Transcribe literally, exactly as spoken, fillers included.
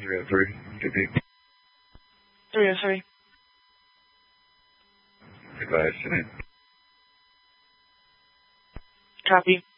three oh three. Good beat. three oh three. Goodbye, Janine. Copy.